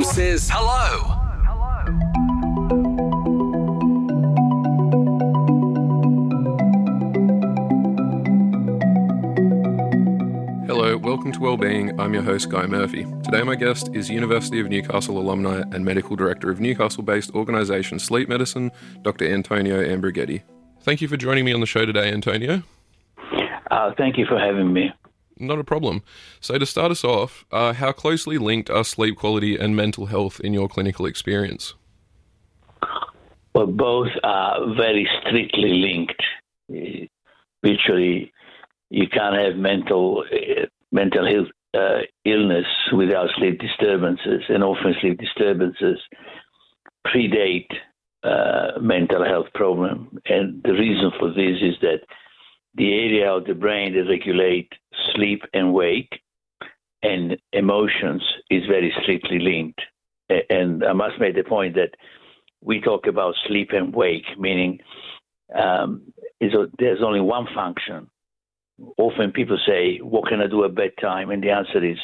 says hello. Hello, welcome to Wellbeing. I'm your host, Guy Murphy. Today my guest is University of Newcastle alumni and Medical Director of Newcastle-based organisation Sleep Medicine, Dr. Antonio Ambroghetti. Thank you for joining me on the show today, Antonio. Thank you for having me. Not a problem. So to start us off, how closely linked are sleep quality and mental health in your clinical experience? Well, both are very strictly linked. Literally, you can't have mental health illness without sleep disturbances, and often sleep disturbances predate mental health problem. And the reason for this is that the area of the brain that regulate sleep and wake and emotions is very strictly linked. And I must make the point that we talk about sleep and wake, meaning there's only one function. Often people say, what can I do at bedtime? And the answer is,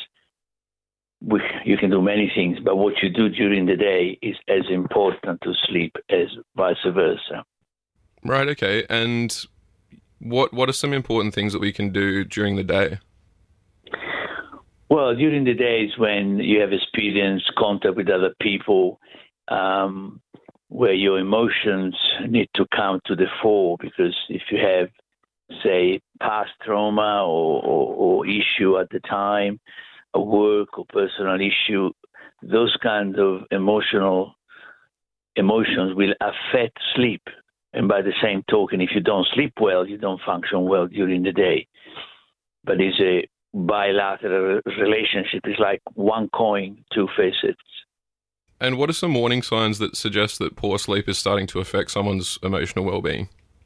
you can do many things, but what you do during the day is as important to sleep as vice versa. Right, okay. And what are some important things that we can do during the day? Well, during the days when you have experienced contact with other people, where your emotions need to come to the fore, because if you have, say, past trauma or issue at the time, a work or personal issue, those kinds of emotions will affect sleep. And by the same token, if you don't sleep well, you don't function well during the day. But it's a bilateral relationship. It's like one coin, two faces. And what are some warning signs that suggest that poor sleep is starting to affect someone's emotional well-being?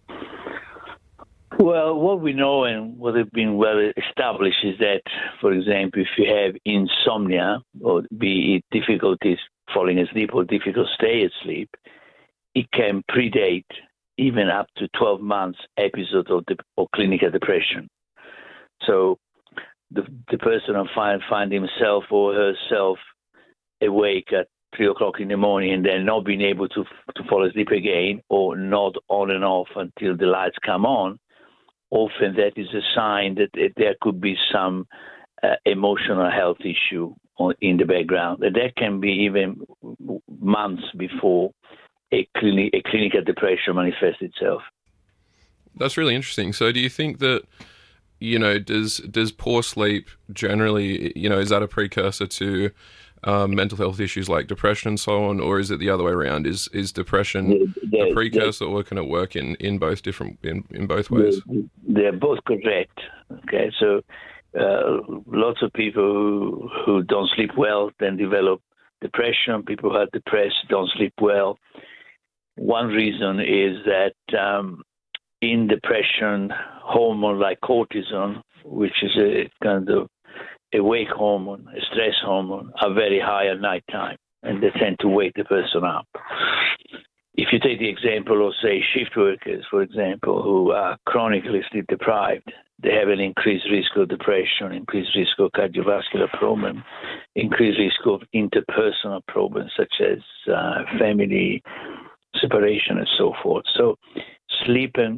Well, what we know and what has been well established is that, for example, if you have insomnia, or be it difficulties falling asleep or difficult stay asleep, it can predate even up to 12 months episode of clinical depression. So the person will find himself or herself awake at 3 o'clock in the morning and then not being able to fall asleep again, or not on and off until the lights come on. Often that is a sign that there could be some emotional health issue in the background. And that can be even months before a clinical depression manifests itself. That's really interesting. So do you think that, does poor sleep generally, is that a precursor to mental health issues like depression and so on, or is it the other way around? Is depression a precursor, or can it work in both in both ways? They're both correct. Okay, so lots of people who don't sleep well then develop depression. People who are depressed don't sleep well. One reason is that in depression, hormone like cortisol, which is a kind of a wake hormone, a stress hormone, are very high at nighttime, and they tend to wake the person up. If you take the example of, say, shift workers, for example, who are chronically sleep deprived, they have an increased risk of depression, increased risk of cardiovascular problems, increased risk of interpersonal problems such as family separation and so forth. So sleep and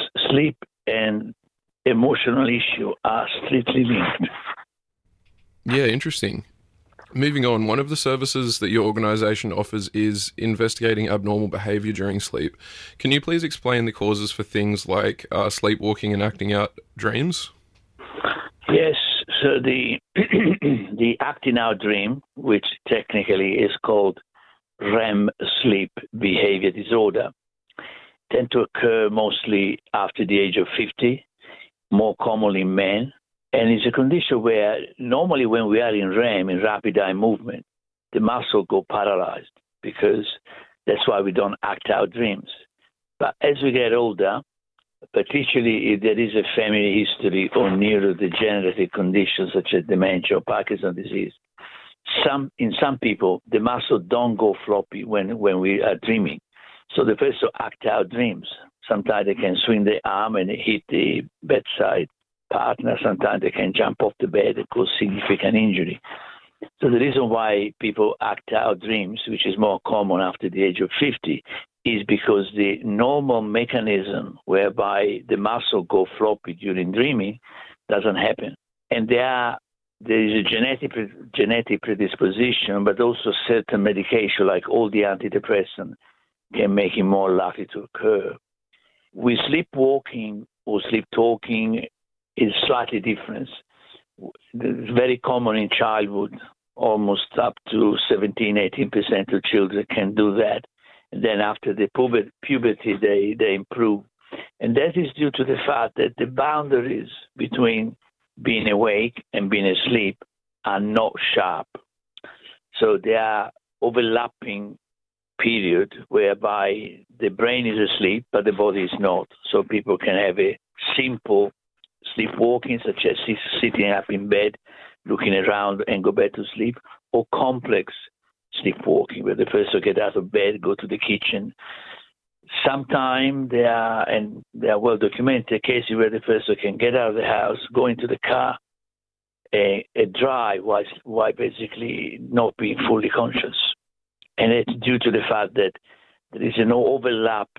emotional issue are strictly linked. Yeah, interesting. Moving on, one of the services that your organisation offers is investigating abnormal behaviour during sleep. Can you please explain the causes for things like sleepwalking and acting out dreams? Yes, so the the acting out dream, which technically is called REM sleep behavior disorder, tend to occur mostly after the age of 50, more commonly in men. And it's a condition where normally when we are in REM, in rapid eye movement, the muscle go paralyzed, because that's why we don't act out dreams. But as we get older, particularly if there is a family history or neurodegenerative conditions such as dementia or Parkinson's disease, in some people, the muscle don't go floppy when we are dreaming. So the person act out dreams. Sometimes they can swing the arm and hit the bedside partner. Sometimes they can jump off the bed and cause significant injury. So the reason why people act out dreams, which is more common after the age of 50, is because the normal mechanism whereby the muscle go floppy during dreaming doesn't happen. And there is a genetic predisposition, but also certain medication, like all the antidepressants, can make it more likely to occur. With sleepwalking or sleep talking is slightly different. It's very common in childhood. Almost up to 17-18% of children can do that. And then after the puberty, they improve. And that is due to the fact that the boundaries between being awake and being asleep are not sharp. So there are overlapping periods whereby the brain is asleep, but the body is not. So people can have a simple sleepwalking, such as sitting up in bed, looking around and go back to sleep, or complex sleepwalking, where the person get out of bed, go to the kitchen. Sometimes there are well documented cases where the person can get out of the house, go into the car, and drive while basically not being fully conscious. And it's due to the fact that there is no overlap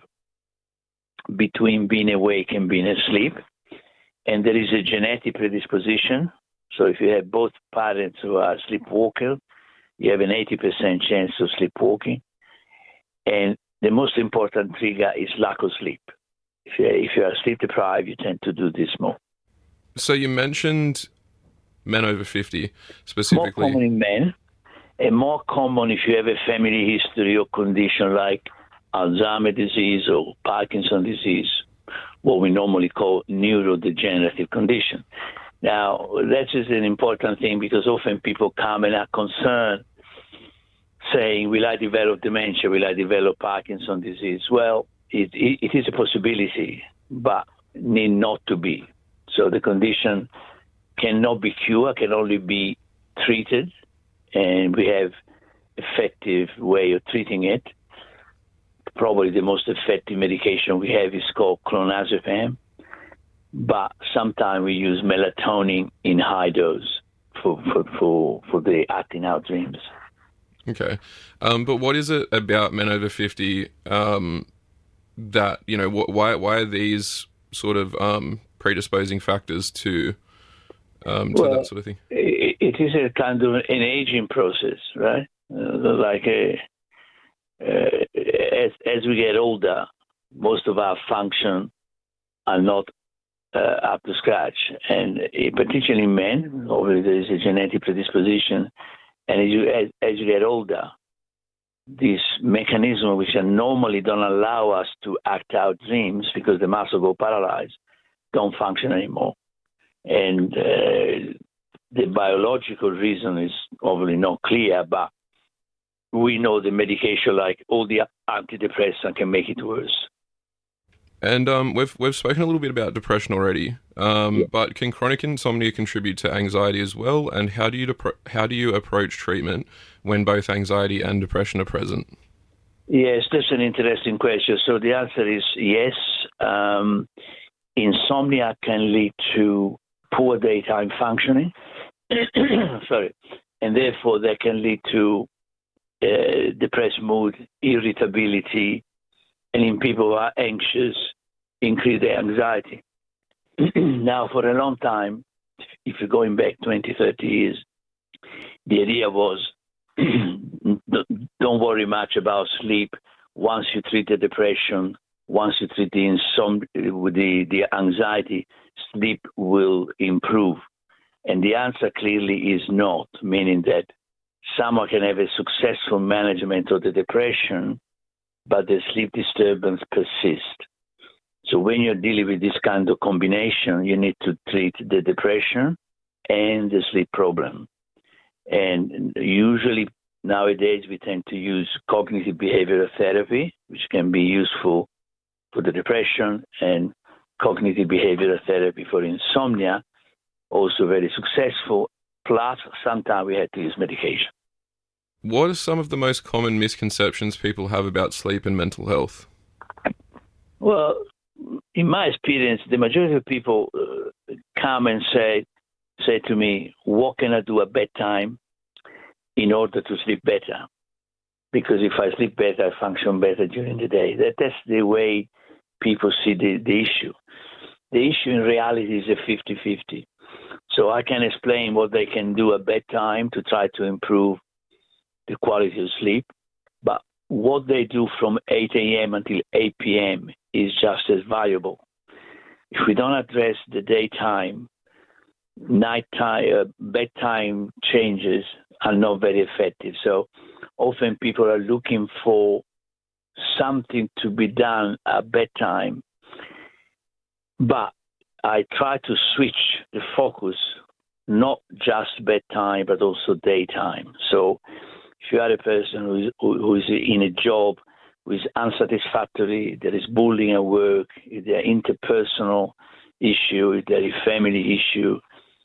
between being awake and being asleep, and there is a genetic predisposition. So if you have both parents who are sleepwalkers, you have an 80% chance of sleepwalking. And the most important trigger is lack of sleep. If you are sleep deprived, you tend to do this more. So you mentioned men over 50 specifically. More common in men, and more common if you have a family history or condition like Alzheimer's disease or Parkinson's disease, what we normally call neurodegenerative condition. Now, that is an important thing because often people come and are concerned, saying, will I develop dementia? Will I develop Parkinson's disease? Well, it is a possibility, but need not to be. So the condition cannot be cured, can only be treated, and we have effective way of treating it. Probably the most effective medication we have is called clonazepam, but sometimes we use melatonin in high dose for the acting out dreams. Okay. But what is it about men over 50 that, why are these sort of predisposing factors to that sort of thing? It is a kind of an aging process, right? As we get older, most of our function are not up to scratch. And particularly in men, obviously there is a genetic predisposition. And as you get older, these mechanisms which are normally don't allow us to act out dreams because the muscle go paralyzed, don't function anymore. And the biological reason is obviously not clear, but we know the medication, like all the antidepressants, can make it worse. And we've spoken a little bit about depression already, but can chronic insomnia contribute to anxiety as well? And how do you approach treatment when both anxiety and depression are present? Yes, that's an interesting question. So the answer is yes. Insomnia can lead to poor daytime functioning. Sorry, and therefore that can lead to depressed mood, irritability, and in people who are anxious, increase their anxiety. Now, for a long time, if you're going back 20, 30 years, the idea was don't worry much about sleep. Once you treat the depression, once you treat the anxiety, sleep will improve. And the answer clearly is not, meaning that someone can have a successful management of the depression, but the sleep disturbance persists. So when you're dealing with this kind of combination, you need to treat the depression and the sleep problem. And usually nowadays we tend to use cognitive behavioral therapy, which can be useful for the depression, and cognitive behavioral therapy for insomnia, also very successful. Plus, sometimes we had to use medication. What are some of the most common misconceptions people have about sleep and mental health? Well, in my experience, the majority of people come and say to me, what can I do at bedtime? in order to sleep better. Because if I sleep better, I function better during the day. That's the way people see the issue. The issue in reality is a 50-50. So I can explain what they can do at bedtime to try to improve the quality of sleep. But what they do from 8 a.m. until 8 p.m. is just as valuable. If we don't address the daytime, nighttime, bedtime changes are not very effective. So often people are looking for something to be done at bedtime, but I try to switch the focus, not just bedtime, but also daytime. So if you are a person who is in a job who is unsatisfactory, there is bullying at work, if there are interpersonal issues, if there is family issue,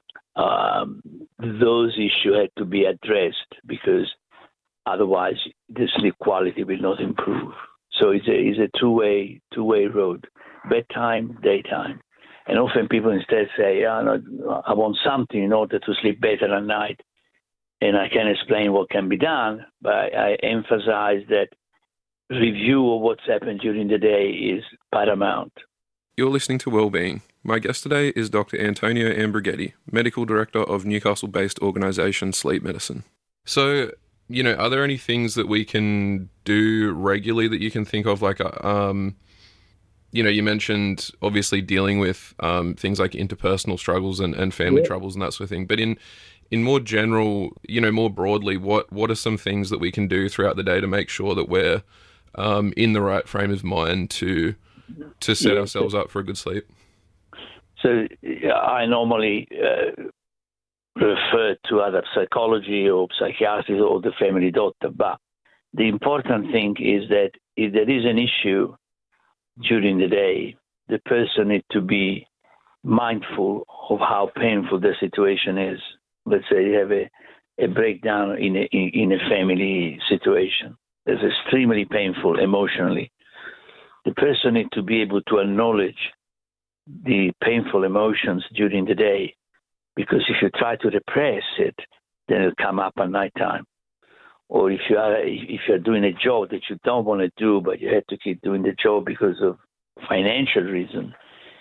those issues have to be addressed because otherwise the sleep quality will not improve. So it's a two-way road, bedtime, daytime. And often people instead say, I want something in order to sleep better at night. And I can explain what can be done, but I emphasize that review of what's happened during the day is paramount. You're listening to Wellbeing. My guest today is Dr. Antonio Ambroghetti, Medical Director of Newcastle-based organisation Sleep Medicine. So, are there any things that we can do regularly that you can think of? Like, you mentioned obviously dealing with things like interpersonal struggles and family troubles and that sort of thing. But in more general, more broadly, what are some things that we can do throughout the day to make sure that we're in the right frame of mind to set ourselves up for a good sleep? So I normally refer to either psychology or psychiatrist or the family doctor. But the important thing is that if there is an issue during the day, the person needs to be mindful of how painful the situation is. Let's say you have a breakdown in a family situation. It's extremely painful emotionally. The person needs to be able to acknowledge the painful emotions during the day, because if you try to repress it, then it'll come up at nighttime. Or if you're doing a job that you don't want to do, but you have to keep doing the job because of financial reason,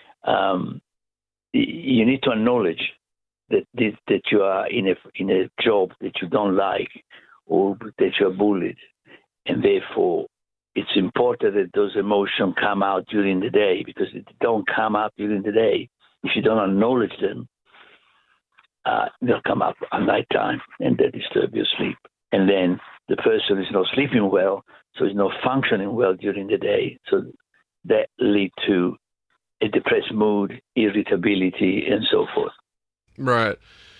you need to acknowledge that you are in a job that you don't like, or that you're bullied, and therefore it's important that those emotions come out during the day, because if they don't come out during the day, if you don't acknowledge them, they'll come up at nighttime and they disturb your sleep. And then the person is not sleeping well, so is not functioning well during the day. So that lead to a depressed mood, irritability, and so forth. Right.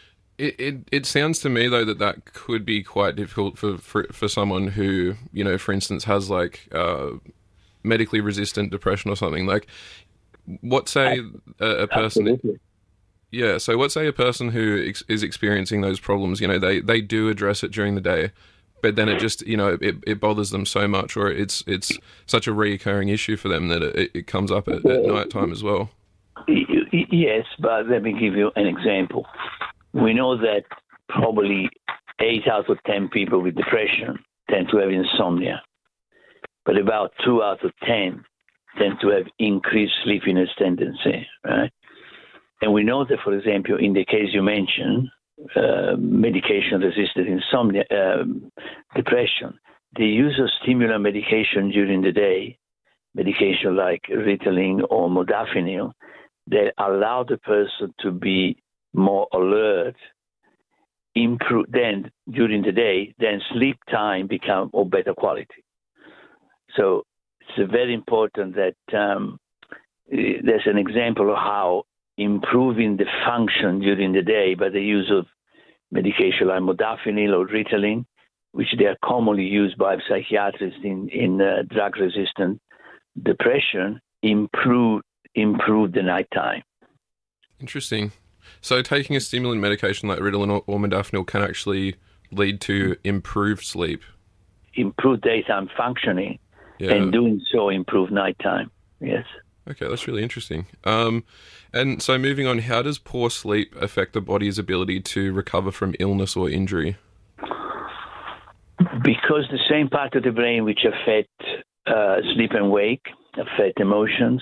It sounds to me though that could be quite difficult for someone who, for instance, has like medically resistant depression or something. Like, what say a person? Absolutely. Yeah. So what say a person who is experiencing those problems? They do address it during the day, but then it just it bothers them so much, or it's such a reoccurring issue for them that it comes up at night time as well. Yes, but let me give you an example. We know that probably 8 out of 10 people with depression tend to have insomnia, but about 2 out of 10 tend to have increased sleepiness tendency, right? And we know that, for example, in the case you mentioned, medication-resistant insomnia, depression, the use of stimulant medication during the day, medication like Ritalin or modafinil, that allow the person to be more alert, improve then during the day, then sleep time become of better quality. So it's very important that there's an example of how improving the function during the day by the use of medication like modafinil or Ritalin, which they are commonly used by psychiatrists in drug-resistant depression, improve the nighttime. Interesting. So taking a stimulant medication like Ritalin or modafinil can actually lead to improved sleep. Improve daytime functioning, and doing so improve nighttime. Yes. Okay, that's really interesting. And so moving on, how does poor sleep affect the body's ability to recover from illness or injury? Because the same part of the brain which affect sleep and wake, affect emotions,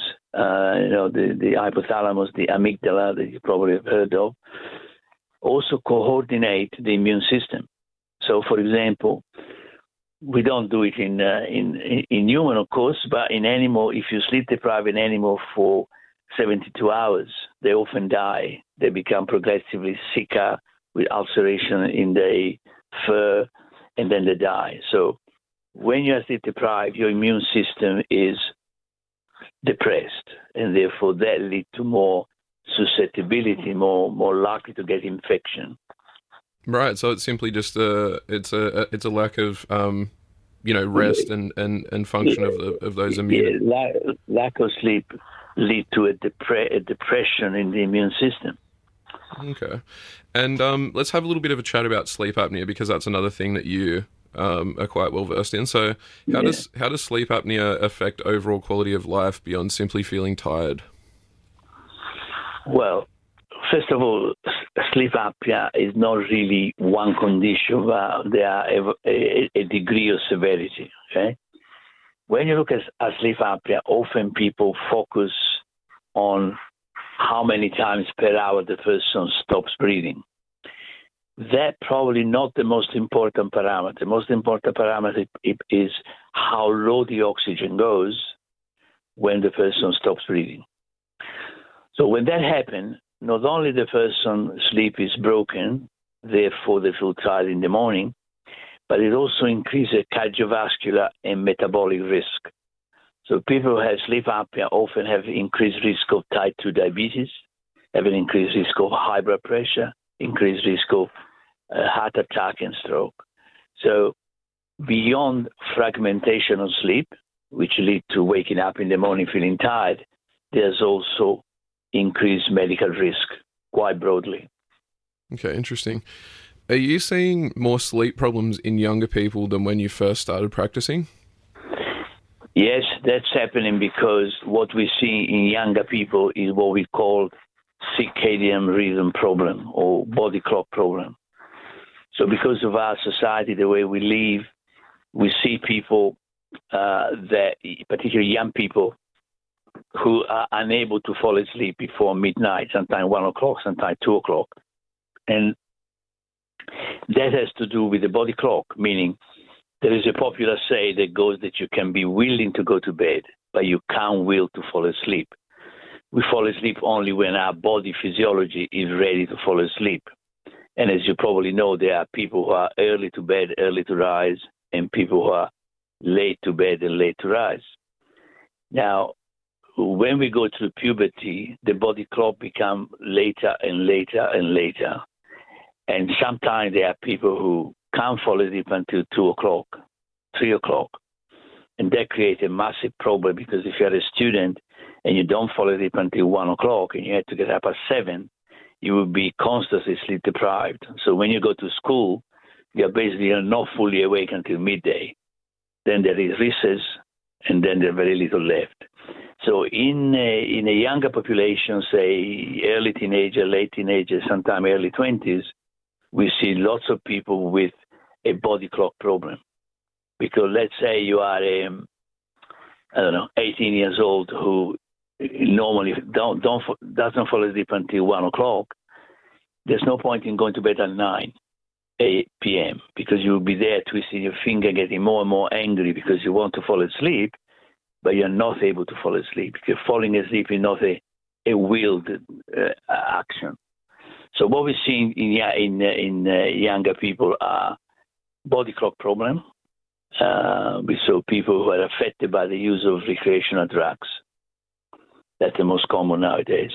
the hypothalamus, the amygdala that you probably have heard of, also coordinate the immune system. So, for example, we don't do it in human, of course, but in animal, if you sleep deprive an animal for 72 hours, they often die. They become progressively sicker with ulceration in the fur, and then they die. So when you are sleep deprived, your immune system is depressed, and therefore that leads to more susceptibility, more likely to get infection. Right. So it's simply just it's a lack of rest and function of those immune. Lack of sleep lead to a depression in the immune system. Okay. And let's have a little bit of a chat about sleep apnea, because that's another thing that you are quite well versed in. So how does sleep apnea affect overall quality of life beyond simply feeling tired? Well, first of all, sleep apnea is not really one condition, but there are a degree of severity. Okay, when you look at sleep apnea, often people focus on how many times per hour the person stops breathing. That's probably not the most important parameter. The most important parameter is how low the oxygen goes when the person stops breathing. So when that happens, not only the person's sleep is broken, therefore they feel tired in the morning, but it also increases cardiovascular and metabolic risk. So people who have sleep apnea often have increased risk of type 2 diabetes, have an increased risk of high blood pressure, increased risk of heart attack and stroke. So beyond fragmentation of sleep, which lead to waking up in the morning feeling tired, there's also increased medical risk quite broadly. Okay, interesting. Are you seeing more sleep problems in younger people than when you first started practicing? Yes, that's happening because what we see in younger people is what we call circadian rhythm problem or body clock problem. So because of our society, the way we live, we see people that, particularly young people, who are unable to fall asleep before midnight, sometimes 1 o'clock, sometimes 2 o'clock. And that has to do with the body clock, meaning there is a popular say that goes that you can be willing to go to bed, but you can't will to fall asleep. We fall asleep only when our body physiology is ready to fall asleep. And as you probably know, there are people who are early to bed, early to rise, and people who are late to bed and late to rise. Now, when we go through puberty, the body clock becomes later and later and later. And sometimes there are people who can't fall asleep until 2 o'clock, 3 o'clock. And that creates a massive problem because if you're a student and you don't fall asleep until 1 o'clock and you have to get up at 7, you will be constantly sleep deprived. So when you go to school, you're basically not fully awake until midday. Then there is recess, and then there's very little left. So in a younger population, say early teenager, late teenager, sometimes early 20s, we see lots of people with a body clock problem. Because let's say you are, 18 years old who normally doesn't fall asleep until 1 o'clock. There's no point in going to bed at 9 p.m. because you'll be there twisting your finger, getting more and more angry because you want to fall asleep, but you're not able to fall asleep. Because falling asleep is not a willed action. So what we see in younger people are body clock problem. We saw people who are affected by the use of recreational drugs. That's the most common nowadays.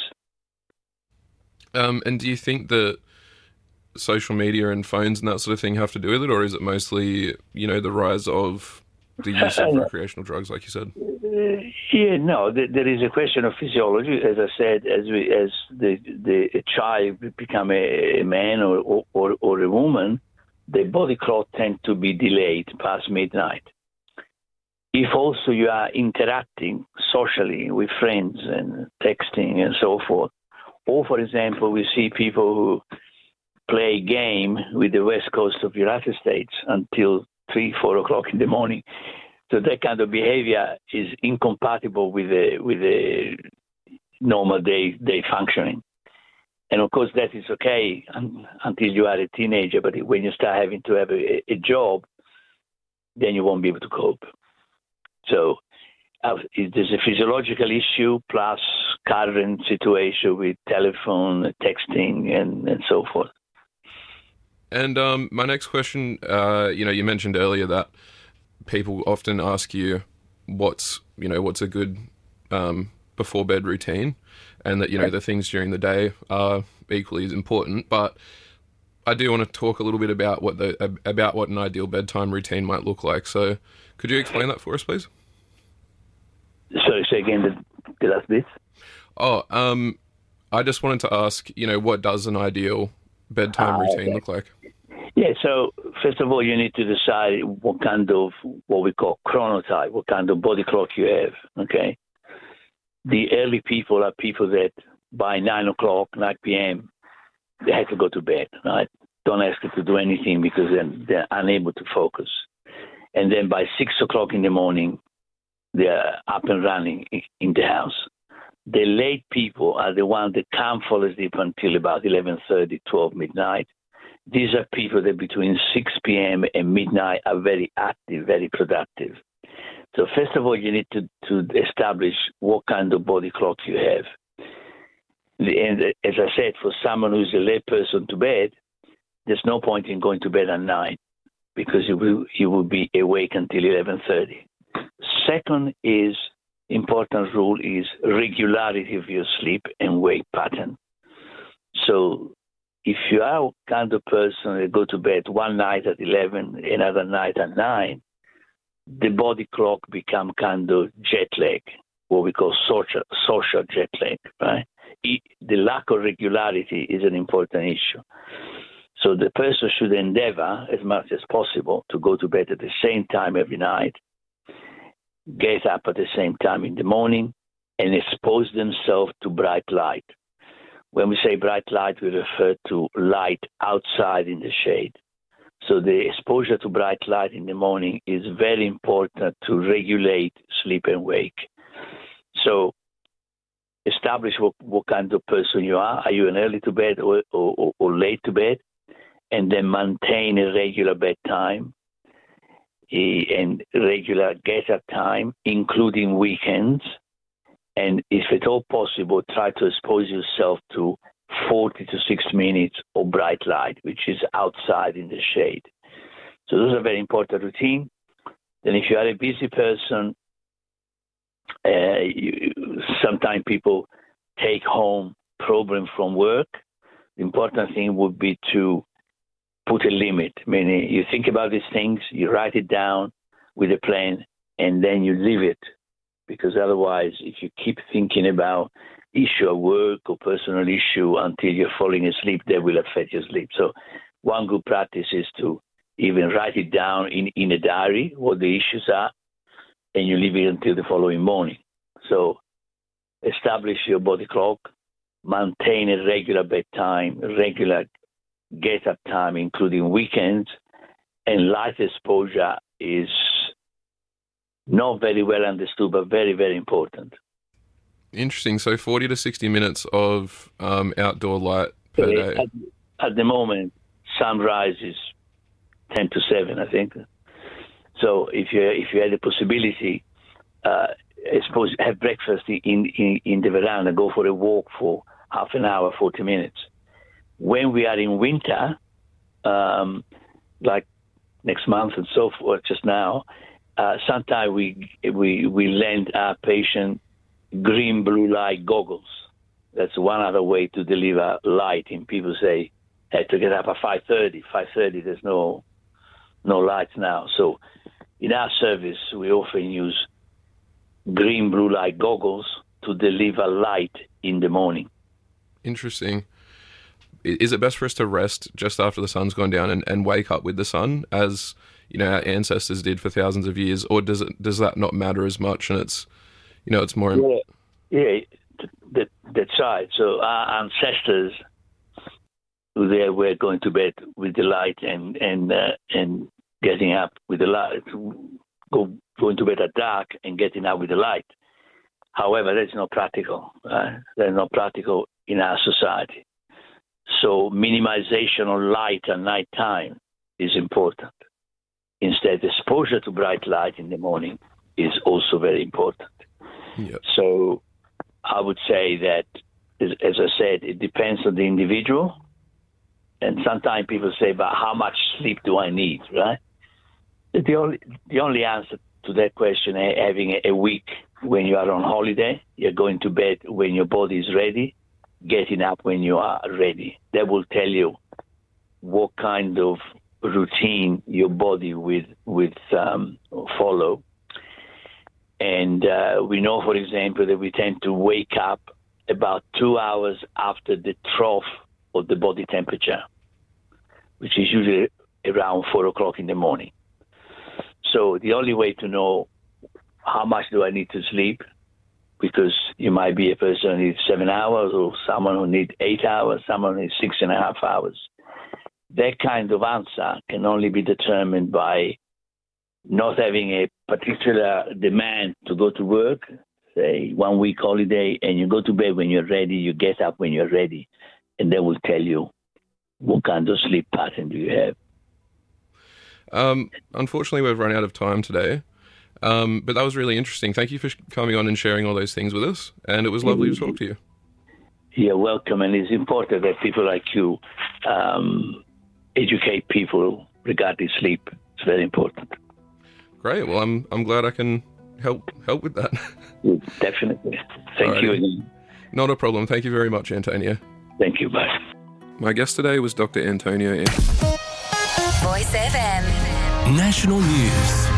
And do you think that social media and phones and that sort of thing have to do with it, or is it mostly, the rise of the use of recreational drugs, like you said? There is a question of physiology. As I said, as the child become a man or a woman, the body clock tends to be delayed past midnight. If also you are interacting socially with friends and texting and so forth, or for example, we see people who play game with the west coast of the United States until 3, 4 o'clock in the morning. So that kind of behavior is incompatible with the normal day functioning. And of course, that is okay until you are a teenager. But when you start having to have a job, then you won't be able to cope. So there's a physiological issue plus current situation with telephone, texting, and so forth. And my next question, you mentioned earlier that people often ask you what's a good before bed routine, and that the things during the day are equally as important. But I do want to talk a little bit about what an ideal bedtime routine might look like. So could you explain that for us, please? Sorry, say again the last bit. I just wanted to ask, what does an ideal bedtime routine look like? Yeah, so first of all, you need to decide what kind of, what we call chronotype, what kind of body clock you have, okay? The early people are people that by 9 o'clock, 9 p.m., they have to go to bed, right? Don't ask them to do anything because then they're unable to focus. And then by 6 o'clock in the morning, they're up and running in the house. The late people are the ones that can't fall asleep until about 11:30, 12, midnight. These are people that between 6 p.m. and midnight are very active, very productive. So first of all, you need to establish what kind of body clock you have. And as I said, for someone who's a late person to bed, there's no point in going to bed at night because you will be awake until 11:30. Second important rule is regularity of your sleep and wake pattern. So if you are kind of person that go to bed one night at 11, another night at 9, the body clock become kind of jet lag, what we call social jet lag, right? The lack of regularity is an important issue. So the person should endeavor as much as possible to go to bed at the same time every night, get up at the same time in the morning, and expose themselves to bright light. When we say bright light, we refer to light outside in the shade. So the exposure to bright light in the morning is very important to regulate sleep and wake. So establish what kind of person you are. Are you an early to bed or late to bed? And then maintain a regular bedtime and regular get-up time, including weekends. And if at all possible, try to expose yourself to 40 to 60 minutes of bright light, which is outside in the shade. So those are very important routine. Then if you are a busy person, sometimes people take home problems from work. The important thing would be to put a limit, meaning you think about these things, you write it down with a plan, and then you leave it. Because otherwise, if you keep thinking about issue at work or personal issue until you're falling asleep, that will affect your sleep. So one good practice is to even write it down in a diary, what the issues are, and you leave it until the following morning. So establish your body clock, maintain a regular bedtime, regular get-up time, including weekends, and light exposure is not very well understood, but very, very important. Interesting. So 40 to 60 minutes of outdoor light per day. At the moment, sunrise is 10 to 7, I think. So if you had the possibility, I suppose have breakfast in the veranda, go for a walk for half an hour, 40 minutes. When we are in winter, like next month and so forth, just now, sometimes we lend our patient green blue light goggles. That's one other way to deliver light. And people say, have to get up at 5:30. 5:30, there's no lights now. So in our service, we often use green blue light goggles to deliver light in the morning. Interesting. Is it best for us to rest just after the sun's gone down and wake up with the sun, as our ancestors did for thousands of years, or does that not matter as much? And it's more. Yeah, that's right. So our ancestors, they were going to bed with the light, and getting up with the light, going to bed at dark and getting up with the light. However, that's not practical. That's not practical in our society. So minimization of light at night time is important. Instead, exposure to bright light in the morning is also very important. Yep. So I would say that, as I said, it depends on the individual. And sometimes people say, but how much sleep do I need, right? The only answer to that question is having a week when you are on holiday, you're going to bed when your body is ready, getting up when you are ready. That will tell you what kind of routine your body would follow. And we know, for example, that we tend to wake up about 2 hours after the trough of the body temperature, which is usually around 4 o'clock in the morning. So the only way to know how much do I need to sleep, because you might be a person who needs 7 hours, or someone who needs 8 hours, someone who needs 6.5 hours. That kind of answer can only be determined by not having a particular demand to go to work, say 1 week holiday, and you go to bed when you're ready, you get up when you're ready, and that will tell you what kind of sleep pattern do you have. Unfortunately, we've run out of time today, but that was really interesting. Thank you for coming on and sharing all those things with us, and it was lovely to talk to you. You're welcome, and it's important that people like you educate people regarding sleep. It's very important. Great. Well, I'm glad I can help with that. Definitely. Thank you again. Not a problem. Thank you very much, Antonio. Thank you. Bye. My guest today was Dr. Antonio. Voice FM. National News.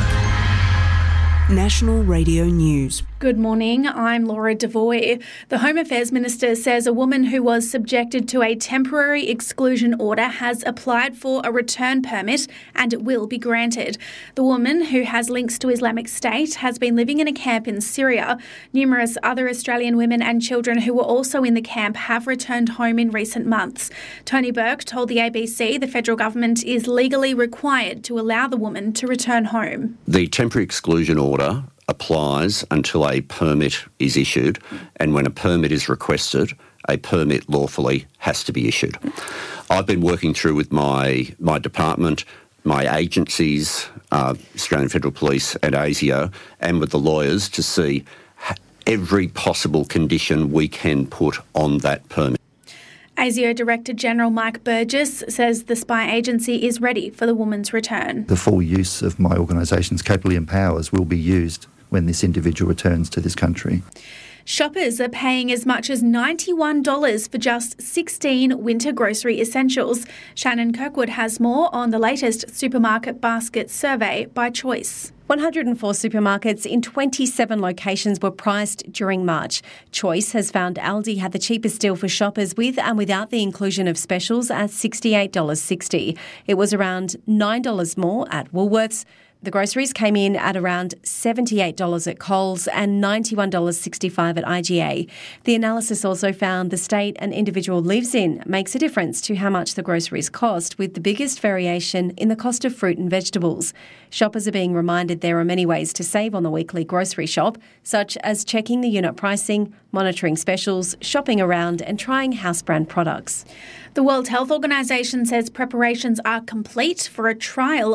National Radio News. Good morning, I'm Laura Devoy. The Home Affairs Minister says a woman who was subjected to a temporary exclusion order has applied for a return permit and it will be granted. The woman, who has links to Islamic State, has been living in a camp in Syria. Numerous other Australian women and children who were also in the camp have returned home in recent months. Tony Burke told the ABC the federal government is legally required to allow the woman to return home. The temporary exclusion order applies until a permit is issued, and when a permit is requested, a permit lawfully has to be issued. I've been working through with my department, my agencies, Australian Federal Police and ASIO, and with the lawyers to see every possible condition we can put on that permit. ASIO Director General Mike Burgess says the spy agency is ready for the woman's return. The full use of my organisation's capability and powers will be used when this individual returns to this country. Shoppers are paying as much as $91 for just 16 winter grocery essentials. Shannon Kirkwood has more on the latest supermarket basket survey by Choice. 104 supermarkets in 27 locations were priced during March. Choice has found Aldi had the cheapest deal for shoppers with and without the inclusion of specials at $68.60. It was around $9 more at Woolworths. The groceries came in at around $78 at Coles and $91.65 at IGA. The analysis also found the state an individual lives in makes a difference to how much the groceries cost, with the biggest variation in the cost of fruit and vegetables. Shoppers are being reminded there are many ways to save on the weekly grocery shop, such as checking the unit pricing, monitoring specials, shopping around and trying house brand products. The World Health Organization says preparations are complete for a trial